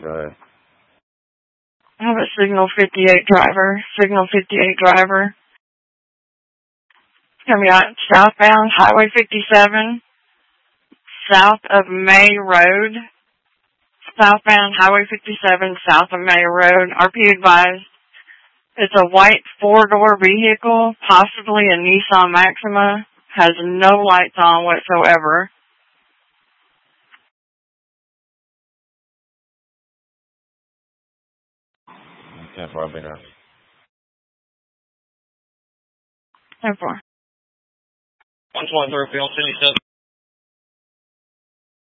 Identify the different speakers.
Speaker 1: Go ahead.
Speaker 2: I have a Signal 58 driver. Signal 58 driver. It's going to be on southbound Highway 57, south of May Road. Southbound Highway 57, south of May Road. RP advised. It's a white four-door vehicle, possibly a Nissan Maxima. Has no lights on whatsoever.
Speaker 1: Okay, far bigger.
Speaker 2: 10-4.
Speaker 3: 123 Field 57.